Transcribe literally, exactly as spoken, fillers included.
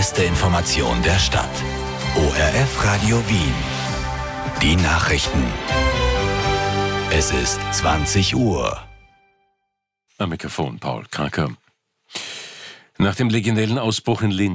beste Information der Stadt. O R F Radio Wien. Die Nachrichten. Es ist zwanzig Uhr. Am Mikrofon Paul Kranker. Nach dem legendären Ausbruch in Linz